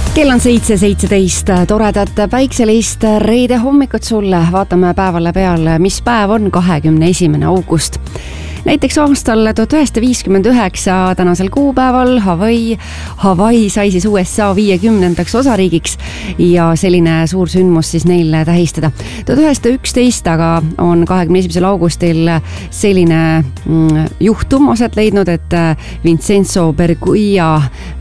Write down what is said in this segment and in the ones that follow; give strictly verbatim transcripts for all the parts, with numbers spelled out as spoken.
Kell on seitse seitseteist, toredat päikselist reede hommikut sulle. Vaatame päevale peale, mis päev on kahekümne esimene august. Näiteks aastal tuhat üheksasada viiskümmend üheksa tänasel kuupäeval Hawaii, Hawaii sai siis U S A viiekümnendaks osariigiks ja selline suur sündmus siis neil tähistada. tuhat üheksasada üksteist aga on kahekümne esimesel augustil selline juhtum aset leidnud, et Vincenzo Berguia,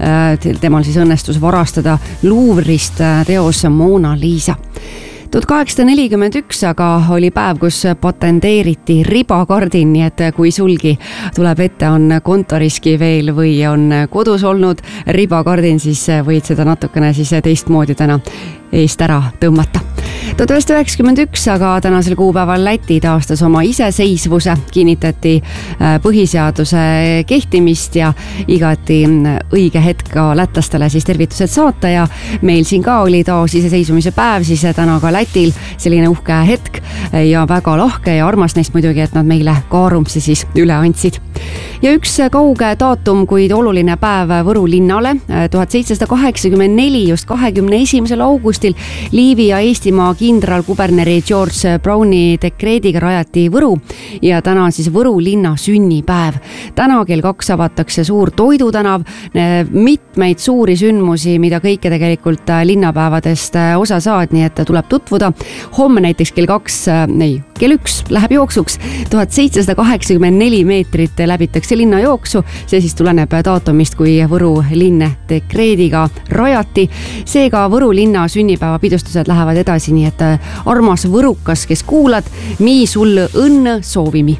temal siis õnnestus varastada Louvrist teos Mona Lisa. tuhat kaheksasada nelikümmend üks aga oli päev, kus patenteeriti ribakardin, nii et kui sulgi tuleb ette, on kontoriski veel või on kodus olnud ribakardin, siis võid seda natukene siis teistmoodi täna eest ära tõmmata. tuhat üheksasada üheksakümmend üks aga tänasel kuupäeval Läti taastas oma iseseisvuse, kinnitati põhiseaduse kehtimist ja igati õige hetk ka lätlastele siis tervitused saata ja meil siin ka oli taas iseseisvumise päev, siis täna ka Lätil selline uhke hetk ja väga lahke ja armas neist muidugi, et nad meile Kaarumsi siis üle andsid. Ja üks kauge daatum, kuid oluline päev Võru linnale. tuhat seitsesada kaheksakümmend neli just kahekümne esimesel augustil Liivi ja Eestimaa kindralkuberneri George Browni dekreediga rajati Võru ja täna on siis Võru linna sünnipäev. Täna kell kaks avatakse suur toidutänav, mitmeid suuri sündmusi, mida kõike tegelikult linnapäevadest osa saad, nii et tuleb tutvuda. Homme näiteks kell kaks, ei, kell üks läheb jooksuks. tuhat seitsesada kaheksakümmend neli meetrit läbitakse linnajooksu, see siis tuleneb daatumist, kui Võru linn dekreediga rajati. Seega Võru linna sünnipäevapidustused lähevad edasi, nii et armas võrukas, kes kuulad, mii sul õnn soovimi.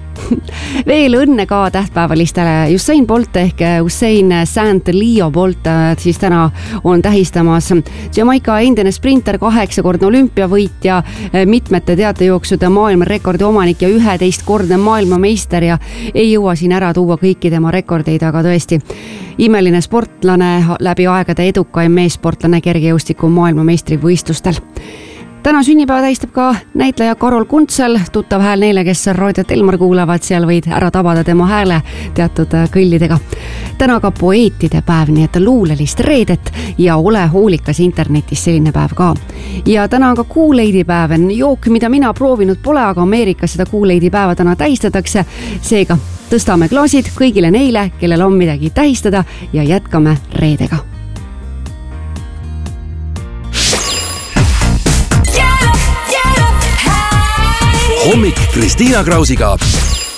Veel õnne ka tähtpäevalistele. Usain Bolt ehk Usain Saint Leo Bolt siis täna on tähistamas. Jamaica endine sprinter, kaheksakordne olümpiavõitja, mitmete teatejooksude maailmarekordi omanik ja üheteistkordne maailmameister ja ei jõua siin ära tuua kõiki tema rekordeid, aga tõesti imeline sportlane, läbi aegade edukaim meessportlane kergejõustiku maailmameistrivõistlustel. Täna sünnipäeva tähistab ka näitleja Karol Kuntsel, tuttav hääl neile, kes raadiot Elmar kuulavad, seal võid ära tabada tema hääle teatud kõllidega. Täna ka poeetide päev, nii et luulelist reedet ja ole hoolikas internetis, selline päev ka. Ja täna on ka Kool-Aidi päev, jook, mida mina proovinud pole, aga Ameerikas seda Kool-Aidi päeva täna tähistatakse. Seega tõstame klaasid kõigile neile, kellel on midagi tähistada ja jätkame reedega. Hommik Kristiina Krausiga.